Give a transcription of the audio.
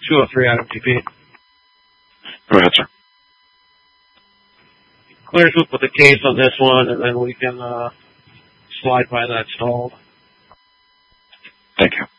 203 out of TP. Go ahead, sir. Clear swoop with the case on this one, and then we can slide by that stalled. Thank you.